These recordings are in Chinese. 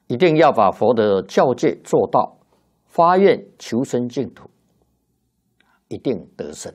一定要把佛的教诫做到，发愿求生净土，一定得生。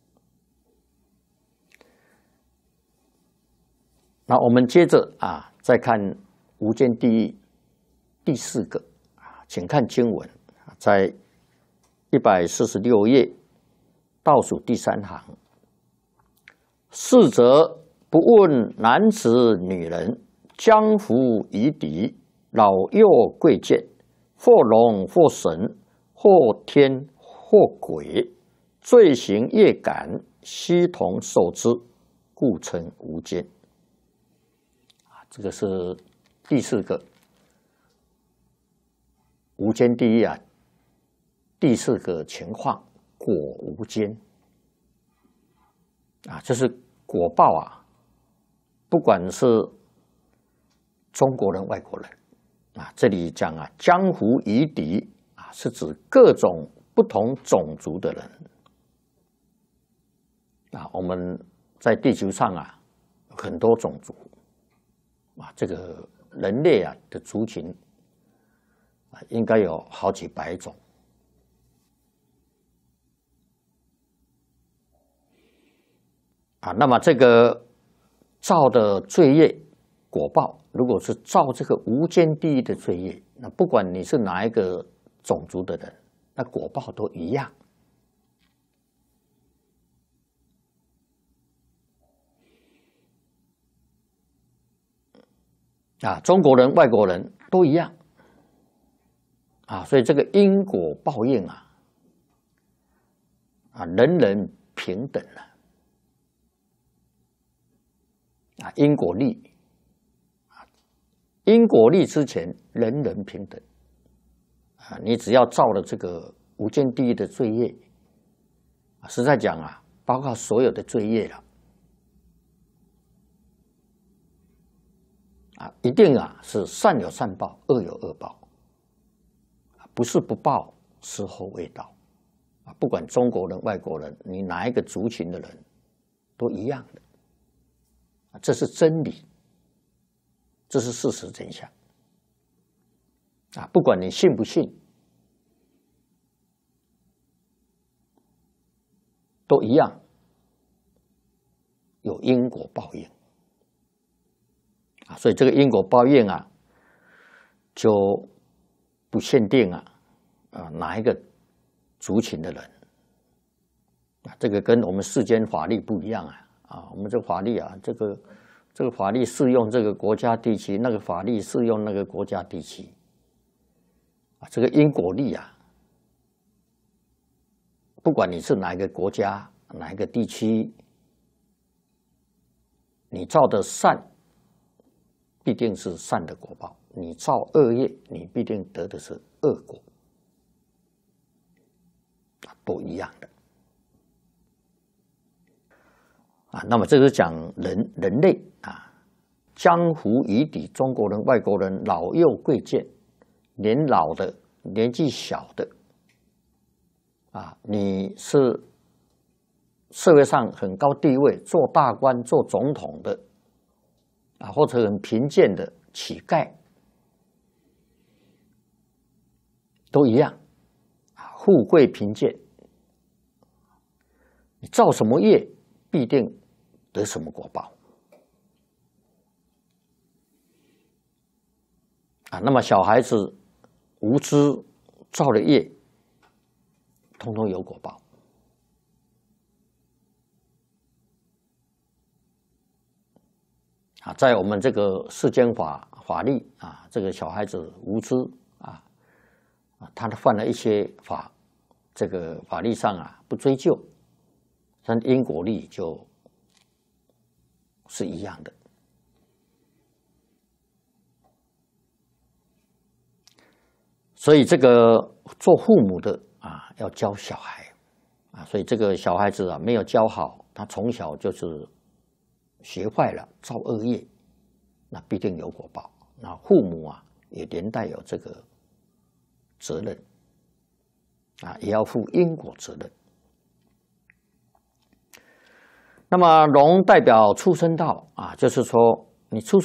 那我们接着再看无间地狱第4个请看经文，在146页倒数第3行。逝者不问男子女人，江湖夷狄，老幼贵贱，或龙或神，或天或鬼，罪行业感，悉同受之，故称无间。这个是第4个无间地狱第4个情况，果无间。就是果报不管是中国人、外国人这里讲江湖夷狄是指各种不同种族的人我们在地球上有很多种族这个人类的族群应该有好几百种。那么这个造的罪业果报，如果是造这个无间地狱的罪业，那不管你是哪一个种族的人，那果报都一样。中国人、外国人都一样所以这个因果报应人人平等因果律因果律之前人人平等你只要造了这个无间地狱的罪业实在讲包括所有的罪业了一定是善有善报，恶有恶报，不是不报，时候未到不管中国人、外国人，你哪一个族群的人都一样的这是真理，这是事实真相不管你信不信，都一样有因果报应所以这个因果报应就不限定哪一个族群的人这个跟我们世间法律不一样我们这个法律这个法律适用这个国家地区，那个法律适用那个国家地区这个因果律不管你是哪一个国家、哪一个地区，你造的善必定是善的果报，你造恶业，你必定得的是恶果都一样的那么这个讲人类江湖夷狄，中国人、外国人，老幼贵贱，年老的、年纪小的你是社会上很高地位，做大官、做总统的或者很贫贱的乞丐，都一样富贵贫贱，你造什么业，必定得什么果报那么小孩子无知造了业，通通有果报在我们这个世间法律这个小孩子无知他犯了一些这个法律上不追究，但因果律就是一样的。所以这个做父母的要教小孩所以这个小孩子没有教好，他从小就是学坏了，造恶业，那必定有果报。那父母也连带有这个责任也要负因果责任。那么龙代表畜生道就是说你出